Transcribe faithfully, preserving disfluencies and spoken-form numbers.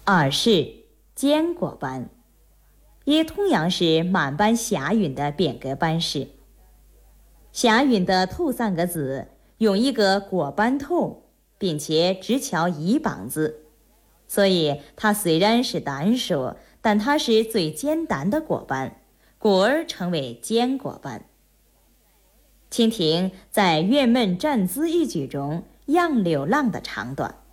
二是坚果斑，也同样是满班霞允的变革班式。霞允的头三个字用一个果斑头，并且只敲一梆子，所以它虽然是单数，但它是最简单的果斑，故而称为坚果斑。请听在辕门战子一句中杨六郎的唱段。